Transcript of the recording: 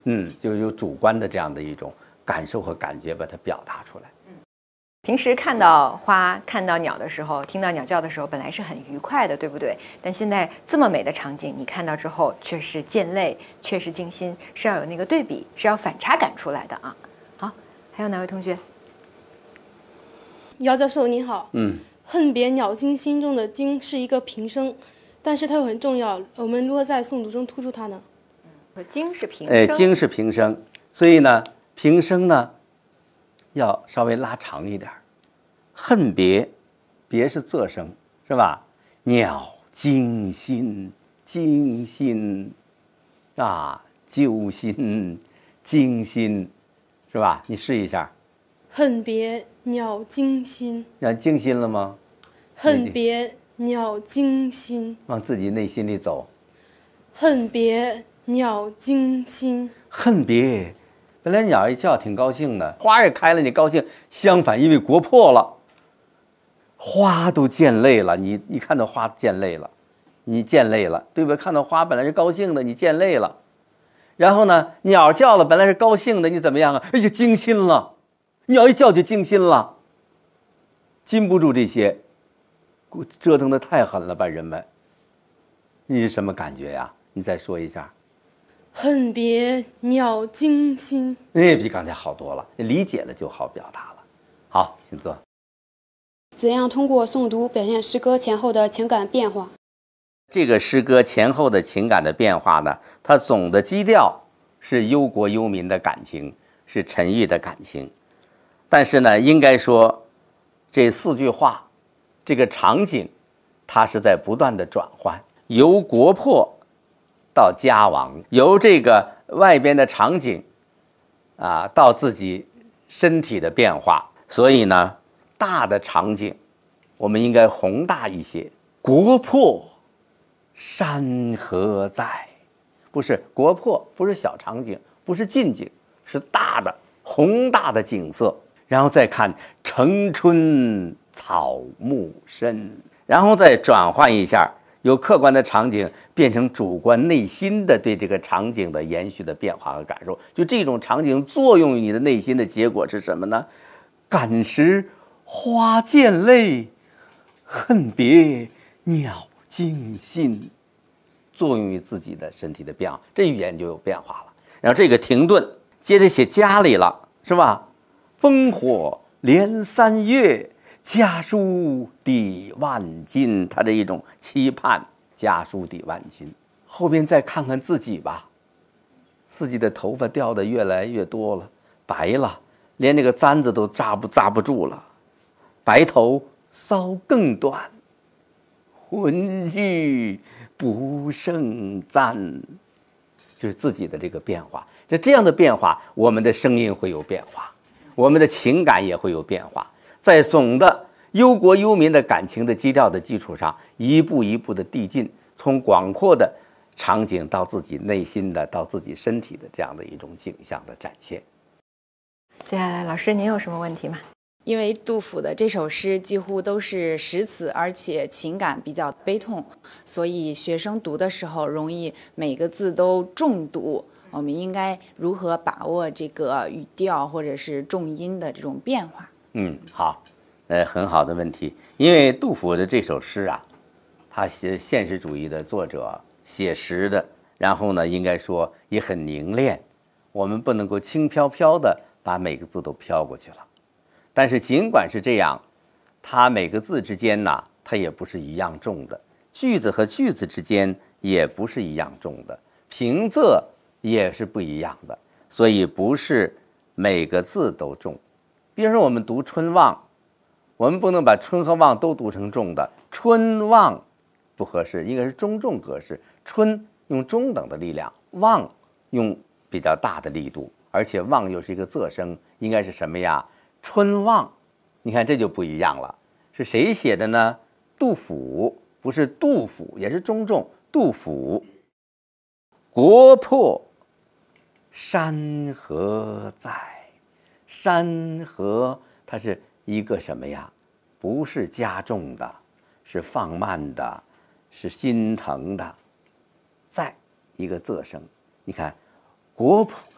就有主观的这样的一种感受和感觉，把它表达出来。 平时看到花、看到鸟的时候，听到鸟叫的时候，本来是很愉快的，对不对？但现在这么美的场景，你看到之后却是见泪，却是惊心，是要有那个对比，是要反差感出来的啊。好，还有哪位同学？ 姚教授您好。恨别鸟惊心中的惊是一个平声，但是它又很重要，我们如何在诵读中突出它呢？ 惊是平声， 惊是平声，所以呢，平声呢要稍微拉长一点。恨别，别是仄声，是吧？鸟惊心，惊心啊，揪心，惊心，是吧？你试一下。 恨别鸟惊心， 让惊心了吗？ 恨别鸟惊心， 往自己内心里走。 恨别鸟惊心， 恨别，本来鸟一叫挺高兴的，花也开了，你高兴。相反，因为国破了，花都见泪了。你看到花见泪了，你见泪了，对吧？看到花本来是高兴的，你见泪了。然后呢，鸟叫了，本来是高兴的，你怎么样啊？哎呀，惊心了。鸟一叫就惊心了，禁不住这些，折腾的太狠了吧，人们。你是什么感觉呀？你再说一下。 恨别鸟惊心， 比刚才好多了，你理解了就好表达了。好，请坐。 怎样通过诵读表现诗歌前后的情感变化？ 这个诗歌前后的情感的变化呢，它总的基调是忧国忧民的感情，是沉郁的感情。但是呢，应该说这4句话，这个场景它是在不断的转换，由国破到家亡，由这个外边的场景到自己身体的变化。所以呢，大的场景我们应该宏大一些。国破山河在，不是国破，不是小场景，不是近景，是大的宏大的景色。然后再看城春草木深，然后再转换一下，由客观的场景变成主观内心的对这个场景的延续的变化和感受。就这种场景作用于你的内心的结果是什么呢？感时花溅泪，恨别鸟惊心，作用于自己的身体的变化，这语言就有变化了。然后这个停顿，接着写家里了，是吧？烽火连3月，家书抵万金，他这一种期盼，家书抵万金。后边再看看自己吧，自己的头发掉得越来越多了，白了，连这个簪子都扎不住了，白头搔更短，浑欲不胜簪，就是自己的这个变化。这样的变化，我们的声音会有变化，我们的情感也会有变化。在总的忧国忧民的感情的基调的基础上，一步一步的递进，从广阔的场景到自己内心的，到自己身体的这样的一种景象的展现。 接下来，老师您有什么问题吗？ 因为杜甫的这首诗几乎都是实词，而且情感比较悲痛，所以学生读的时候容易每个字都重读。我们应该如何把握这个语调或者是重音的这种变化？ 好，很好的问题。因为杜甫的这首诗啊，他是现实主义的作者，写实的，然后呢，应该说也很凝练，我们不能够轻飘飘的把每个字都飘过去了。但是尽管是这样，它每个字之间呢，它也不是一样重的，句子和句子之间也不是一样重的，平仄也是不一样的，所以不是每个字都重。比如说我们读春望，我们不能把春和望都读成重的，春望不合适，应该是中重格式。春用中等的力量，望用比较大的力度，而且望又是一个仄声，应该是什么呀？春望，你看这就不一样了。是谁写的呢？杜甫，不是杜甫，也是中重。杜甫，国破山河在，山河它是一个什么呀？不是加重的，是放慢的，是心疼的，在一个仄声。你看，国破